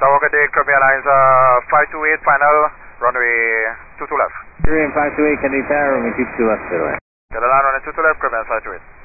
Tower Good Day, Kirby Airlines 528, final runway 22 left. 3 and 528, can you power runway 22 left, by the way. Get a line runway 22 left, Kirby Airlines 528.